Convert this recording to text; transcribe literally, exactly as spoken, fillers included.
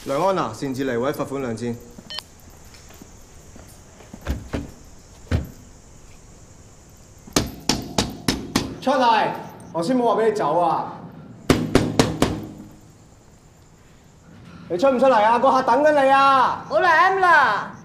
梁安娜擅自離位，罰款兩千。出嚟！我先冇話俾你走啊！你出唔出嚟啊？個客等緊你啊！ 我嚟 M 啦。